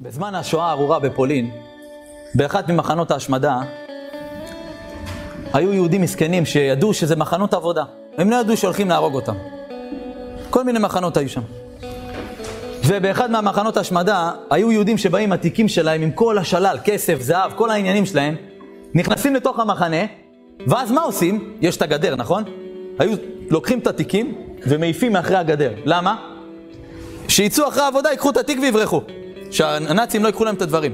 בזמן השואה הארורה בפולין, באחת ממחנות ההשמדה, היו יהודים מסכנים שידעו שזה מחנות עבודה. הם לא ידעו שהולכים להרוג אותם. כל מיני מחנות היו שם. ובאחד מהמחנות ההשמדה, היו יהודים שבאים עם התיקים שלהם, עם כל השלל, כסף, זהב, כל העניינים שלהם, נכנסים לתוך המחנה, ואז מה עושים? יש את הגדר, נכון? היו לוקחים את התיקים ומעיפים מאחרי הגדר. למה? שיצאו אחרי העבודה, ייקחו את התיק ויברחו. שהנאצים לא ייקחו להם את הדברים.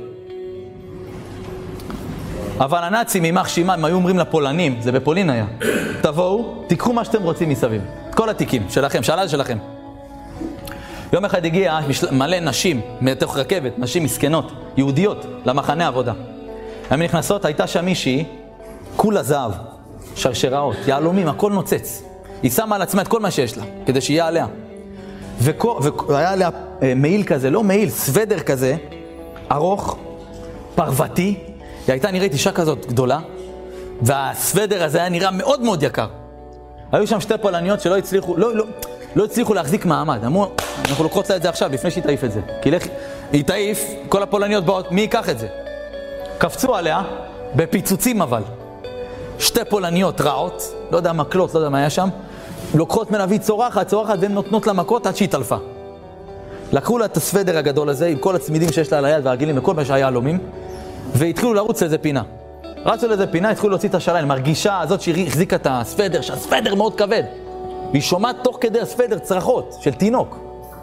אבל הנאצים, יימח שמם, הם היו אומרים לפולנים, זה בפולין היה, תבואו, תיקחו מה שאתם רוצים מסביב. כל התיקים שלכם, שלל שלכם. יום אחד הגיע מלא נשים מתוך רכבת, נשים מסכנות, יהודיות, למחנה עבודה. הן נכנסות, הייתה שם מישהי, כולה זהב, שרשראות, יעלומים, הכל נוצץ. היא שמה על עצמה את כל מה שיש לה, כדי שיהיה עליה. והיה עליה מעיל כזה, לא מעיל, סוודר כזה, ארוך, פרוותי. היא הייתה נראית אישה כזאת גדולה, והסוודר הזה היה נראה מאוד מאוד יקר. היו שם שתי פולניות שלא הצליחו, לא הצליחו להחזיק מעמד. אמרו, אנחנו לוקחות לה את זה עכשיו, לפני שהיא תעיף את זה. כי היא תעיף, כל הפולניות באות, מי ייקח את זה? קפצו עליה, בפיצוצים אבל. שתי פולניות רעות, לא יודע מקלות, לא יודע מה היה שם, לוקחות מנביא צורחת, והן נותנות לה מכות עד שהיא תלפה. לקחו לה את הסוודר הגדול הזה, עם כל הצמידים שיש לה על היד והרגילים וכל מה שהיה לומים, והתחילו לרוץ לאיזה פינה. רצו לאיזה פינה, התחילו להוציא את השלל, מרגישה הזאת שהיא החזיקה את הסוודר, שהסוודר מאוד כבד. והיא שומעת תוך כדי הסוודר צרחות של תינוק.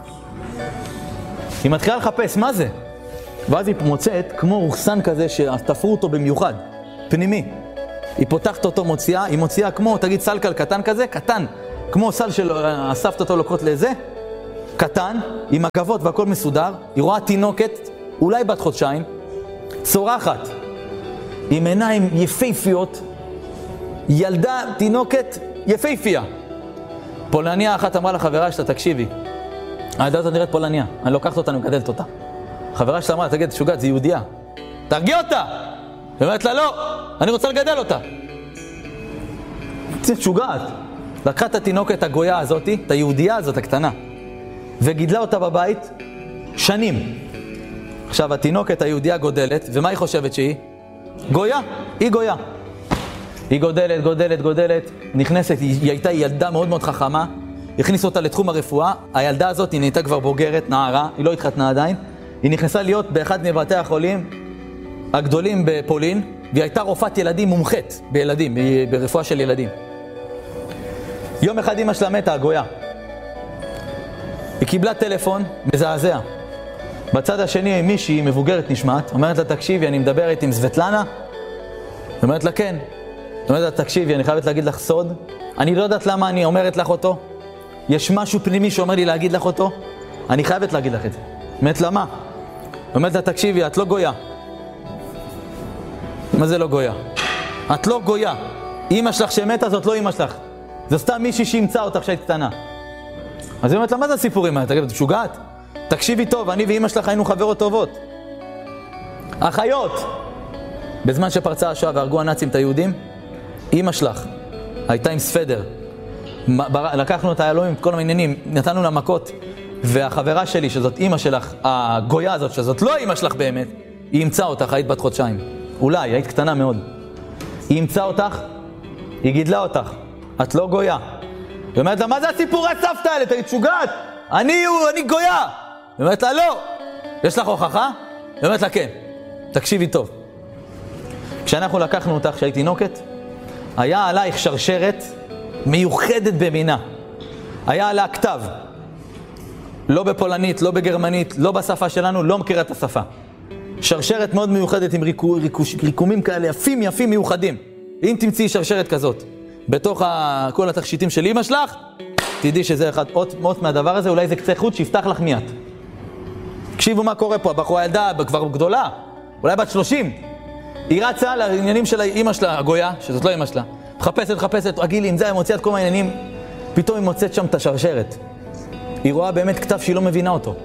היא מתחילה לחפש, מה זה? ואז היא מוצאת כמו רוחסן כזה שתפרו אותו במיוחד, פנימי. היא פותחת אותו, היא מוציאה כמו, תגיד, סלקל קטן כזה, קטן, כמו סל של אספת אותו לוקחות לזה, קטן, עם מגבות והכל מסודר. היא רואה תינוקת, אולי בת חודשיים, צורחת, עם עיניים יפהפיות, ילדה תינוקת יפהפייה. פולניה אחת אמרה לחברה שלה, תקשיבי, הילדה הזאת נראית פולניה, אני לוקחת אותה, אני מגדלת אותה. חברה שלה אמרה, תגיד, שוגעת, זה יהודיה. תרגיע אותה! היא אומרת לה, לא, אני רוצה לגדל אותה. זה שוגעת. לקחה את התינוקת הגויה הזאת, את היהודיה הזאת הקטנה, וגידלה אותה בבית שנים. עכשיו, התינוקת היהודיה גודלת, ומה היא חושבת שהיא? גויה, היא גויה. היא גודלת, נכנסת, היא הייתה ילדה מאוד מאוד חכמה, הכניסו אותה לתחום הרפואה, הילדה הזאת היא נהייתה כבר בוגרת, נערה, היא לא התחתנה עדיין, היא נכנסה להיות באחד מבתי החולים הגדולים בפולין, והיא הייתה רופאת ילדים מומחית בילדים, ברפואה של ילדים. יום אחד אמא שלה מתה, הגויה. היא קיבלה טלפון מזעזע. בצד השני מישהי מבוגרת נשמעת, אומרת לה, תקשיבי, אני מדברת עם סבטלנה? היא אומרת לה, כן. היא אומרת לה, תקשיבי, אני חייבת להגיד לך סוד. אני לא יודעת למה אני אומרת לך אותו. יש משהו פנימי שאומר לי להגיד לך אותו. אני חייבת להגיד לך את זה. היא אומרת לה, מה? היא אומרת לה, תקשיבי, את לא גויה. מה זה לא גויה? את לא גויה. אמא שלך שמתה זאת לא אמא שלך. זו סתם מישהי שימצא אותך שהיית קטנה. אז היא אומרת לה, מה זה הסיפורים האלה? תגיד, את שוגעת? תקשיבי טוב, אני ואמא שלך היינו חברות טובות. אחיות! בזמן שפרצה השואה והרגו הנאצים את היהודים, אמא שלך הייתה עם סוודר. לקחנו את היהלומים, את כל העניינים, נתנו לה מכות, והחברה שלי, שזאת אמא שלך, הגויה הזאת, שזאת לא אמא שלך באמת, היא ימצא אותך, היית בת חודשיים. אולי, היית קטנה מאוד. היא ימצא אותך, היא גידלה אותך. את לא גויה. היא אומרת לה, מה זה הסיפורי סבתא האלה? תגיד, שוגעת, אני גויה. היא אומרת לה, לא. יש לך הוכחה? היא אומרת לה, כן. תקשיבי טוב. כשאנחנו לקחנו אותך, כשהייתי תינוקת, היה עלייך שרשרת מיוחדת במינה. היה עליה כתב. לא בפולנית, לא בגרמנית, לא בשפה שלנו, לא מכירה את השפה. שרשרת מאוד מיוחדת עם ריקומים כאלה יפים מיוחדים. אם תמצאי שרשרת כזאת בתוך כל התכשיטים של אמא שלך, תדעי שזה אחד עוד מהדבר הזה, אולי זה קצה חוט שיפתח לך מיד. תקשיבו מה קורה פה, הבחורה ילדה כבר גדולה, אולי בת 30. היא רצה לעניינים של אמא שלה, הגויה, שזאת לא אמא שלה. מחפשת, רגילי, עם זה, היא מוציאה את כל העניינים, פתאום היא מוצאת שם את השרשרת. היא רואה באמת כתב שהיא לא מבינה אותו.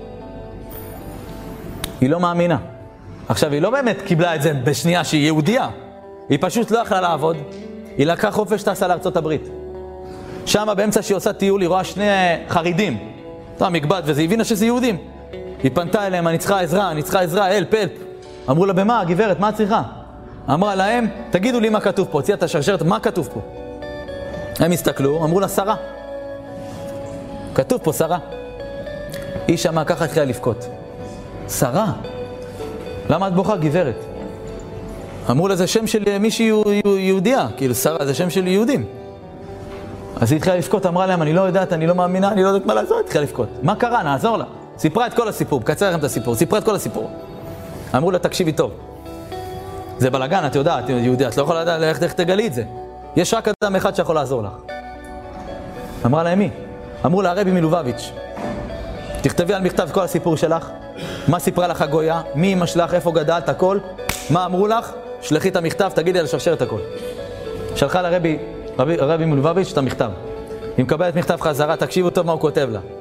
היא לא מאמינה. עכשיו, היא לא באמת קיבלה את זה בשנייה שהיא יהודיה. היא פשוט לא יכלה לעבוד. היא לקחה חופש, טסה לארצות הברית. שם באמצע שהיא עושה טיול, היא רואה שני חרידים. מגבד, וזה הבינה שזה יהודים. היא פנתה אליהם, אני צריכה עזרה, help. אמרו לה, במה, גברת, מה את צריכה? אמרה להם, תגידו לי מה כתוב פה, הוציאה את השרשרת, מה כתוב פה? הם הסתכלו, אמרו לה, שרה. כתוב פה שרה. היא שמעה, ככה התחילה לבכות. שרה? למה את בוכה, גברת? אמרו לה, זה שם של מישהי יהודיה, כאילו שרה זה שם של יהודים. אז היא התחילה לבכות, אמרה להם, אני לא יודעת, אני לא מאמינה, אני לא יודעת מה לעזור, התחילה לבכות. מה קרה? נעזור לה. סיפרה את כל הסיפור, קצר לכם את הסיפור, סיפרה את כל הסיפור. אמרו לה, תקשיבי טוב. זה בלגן, את יודעת, יהודיה, את לא יכולה לדעת איך תגלי את זה. יש רק אדם אחד שיכול לעזור לך. אמרה להם מי? אמרו לה, הרבי מלובביץ'. תכתבי על מכתב כל הסיפור שלך. מה סיפרה לך הגויה? מי אמא שלך? איפה גדלת? הכל? מה אמרו לך? שלחי את המכתב, תגידי על השרשרת הכל. שלחה לרבי מלובביץ' את המכתב. היא מקבלת מכתב חזרה, תקשיבו טוב מה הוא כותב לה.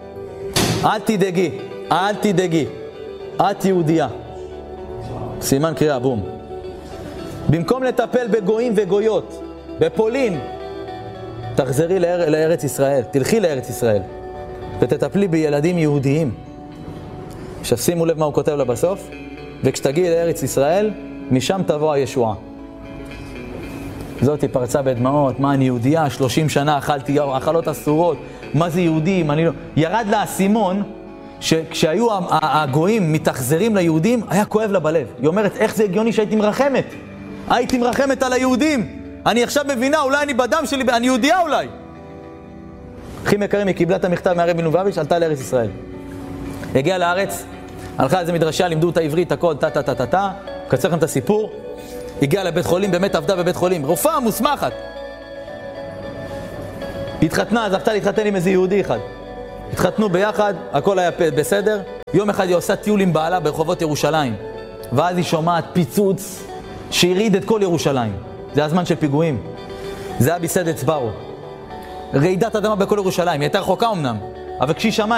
אל תדאגי, את יהודייה. סימן קריאה, בום. במקום לטפל בגויים וגויות, בפולין, תחזרי לארץ ישראל, תלכי לארץ ישראל, ותטפלי בילדים יהודיים. שימו לב מה הוא כותב לה בסוף, וכשתגיעי לארץ ישראל, משם תבוא הישועה. זאת היא פרצה בדמעות, מה אני יהודייה, 30 שנה אכלתי אכלות אסורות, מה זה יהודים, אני לא... ירד לה הסימון, שכשהיו הגויים מתחזרים ליהודים, היה כואב לה בלב. היא אומרת, איך זה הגיוני שהייתי מרחמת? הייתי מרחמת על היהודים. אני עכשיו מבינה, אולי אני בדם שלי, אני יהודייה אולי. אחים יקרים, היא קיבלה את המכתב מהרבי מלובביץ', עלתה לארץ ישראל. הגיעה לארץ, הלכה איזה מדרשה, לימדו אותה עברית, הכל, קצר לכם את הסיפור. הגיעה לבית חולים, באמת עבדה בבית חולים, רופאה מוסמכת. התחתנה, זכתה להתחתן עם איזה יהודי אחד. התחתנו ביחד, הכל היה בסדר. יום אחד היא עושה טיול עם בעלה ברחובות ירושלים. ואז היא שומעת פיצוץ שהיריד את כל ירושלים. זה הזמן של פיגועים. זה היה בסדת סברו. רעידת אדמה בכל ירושלים, היא הייתה רחוקה אמנם. אבל כשהיא שמעה